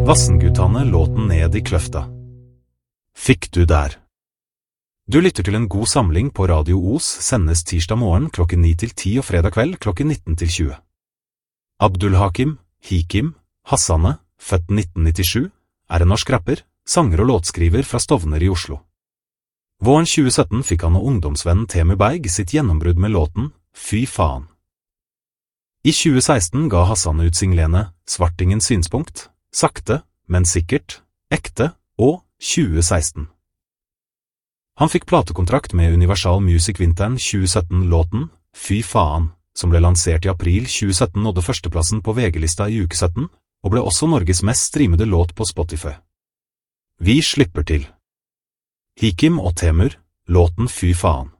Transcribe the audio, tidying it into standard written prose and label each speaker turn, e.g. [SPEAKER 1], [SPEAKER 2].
[SPEAKER 1] Vassendgutane låten ned I kløfta. Fikk du der? Du lytter til en god samling på Radio Os, sendes tirsdag morgen klokken 9 til 10 og fredag kveld klokken 19 til 20. Abdulhakim, Hikim, Hassane, født 1997, en norsk rapper, sanger og låtskriver fra Stovner I Oslo. Våren 2017 fikk han og ungdomsvennen Temu Berg sitt gjennombrudd med låten Fy faen. I 2016 ga Hassane ut singlene Svartingens synspunkt, Sakte, men sikkert, Ekte og 2016. Han fikk platekontrakt med Universal Music vinteren 2017-låten Fy faen, som ble lansert I april 2017 nådde førsteplassen på VG-lista I uke 17, og ble også Norges mest streamede låt på Spotify. Vi slipper til. Hikim og Temur, låten Fy faen.